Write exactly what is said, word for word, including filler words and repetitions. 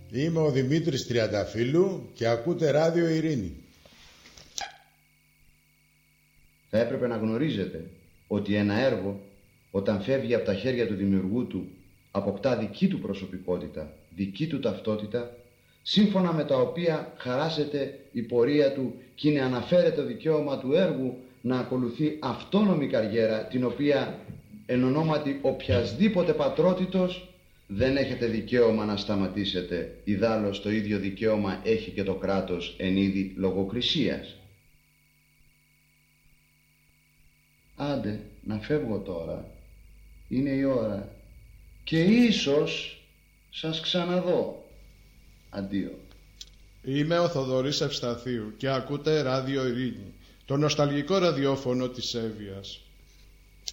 Είμαι ο Δημήτρης Τριανταφύλου και ακούτε Ράδιο Ειρήνη. Θα έπρεπε να γνωρίζετε ότι ένα έργο, όταν φεύγει από τα χέρια του δημιουργού του, αποκτά δική του προσωπικότητα, δική του ταυτότητα, σύμφωνα με τα οποία χαράσεται η πορεία του και είναι αναφέρεται το δικαίωμα του έργου να ακολουθεί αυτόνομη καριέρα, την οποία εν ονόματι οποιασδήποτε πατρότητος δεν έχετε δικαίωμα να σταματήσετε. Ιδάλλως το ίδιο δικαίωμα έχει και το κράτος εν είδη λογοκρισίας. Άντε, να φεύγω τώρα. Είναι η ώρα. Και ίσως σας ξαναδώ. Αντίο. Είμαι ο Θοδωρής Ευσταθίου και ακούτε Ράδιο Ειρήνη, το νοσταλγικό ραδιόφωνο της Εύβοιας.